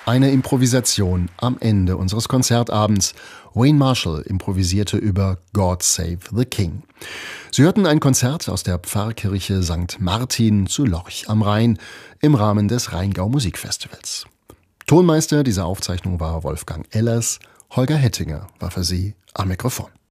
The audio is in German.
Eine Improvisation am Ende unseres Konzertabends. Wayne Marshall improvisierte über God Save the King. Sie hörten ein Konzert aus der Pfarrkirche St. Martin zu Lorch am Rhein im Rahmen des Rheingau Musikfestivals. Tonmeister dieser Aufzeichnung war Wolfgang Ellers. Holger Hettinger war für Sie am Mikrofon.